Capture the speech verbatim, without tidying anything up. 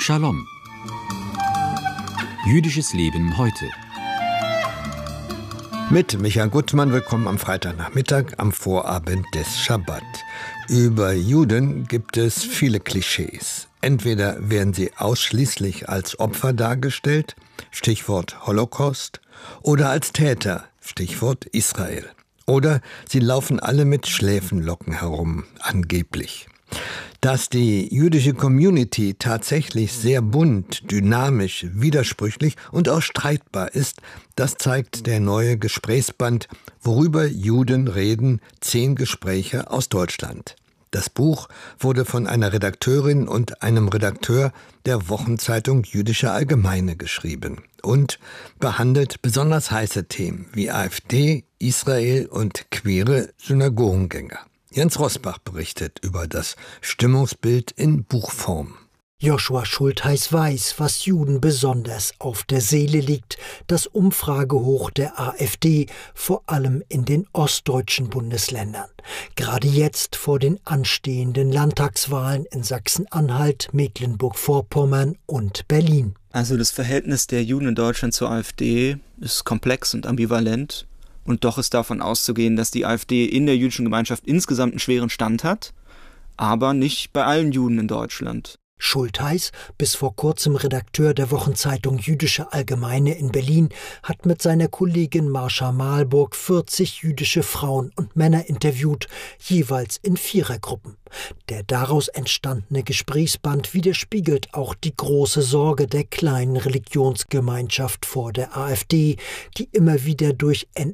Shalom. Jüdisches Leben heute. Mit Michael Gutmann, willkommen am Freitagnachmittag, am Vorabend des Schabbat. Über Juden gibt es viele Klischees. Entweder werden sie ausschließlich als Opfer dargestellt, Stichwort Holocaust, oder als Täter, Stichwort Israel. Oder sie laufen alle mit Schläfenlocken herum, angeblich. Dass die jüdische Community tatsächlich sehr bunt, dynamisch, widersprüchlich und auch streitbar ist, das zeigt der neue Gesprächsband Worüber Juden reden, zehn Gespräche aus Deutschland. Das Buch wurde von einer Redakteurin und einem Redakteur der Wochenzeitung Jüdische Allgemeine geschrieben und behandelt besonders heiße Themen wie AfD, Israel und queere Synagogengänger. Jens Rosbach berichtet über das Stimmungsbild in Buchform. Joshua Schultheis weiß, was Juden besonders auf der Seele liegt. Das Umfragehoch der AfD, vor allem in den ostdeutschen Bundesländern. Gerade jetzt vor den anstehenden Landtagswahlen in Sachsen-Anhalt, Mecklenburg-Vorpommern und Berlin. Also das Verhältnis der Juden in Deutschland zur AfD ist komplex und ambivalent. Und doch ist davon auszugehen, dass die AfD in der jüdischen Gemeinschaft insgesamt einen schweren Stand hat, aber nicht bei allen Juden in Deutschland. Schultheis, bis vor kurzem Redakteur der Wochenzeitung Jüdische Allgemeine in Berlin, hat mit seiner Kollegin Marsha Malburg vierzig jüdische Frauen und Männer interviewt, jeweils in Vierergruppen. Der daraus entstandene Gesprächsband widerspiegelt auch die große Sorge der kleinen Religionsgemeinschaft vor der AfD, die immer wieder durch N